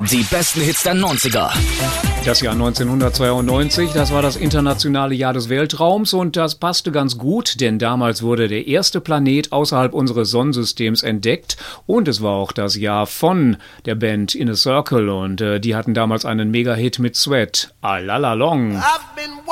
Die besten Hits der 90er. Das Jahr 1992, das war das internationale Jahr des Weltraums und das passte ganz gut, denn damals wurde der erste Planet außerhalb unseres Sonnensystems entdeckt und es war auch das Jahr von der Band In a Circle und die hatten damals einen Mega-Hit mit Sweat, All Along.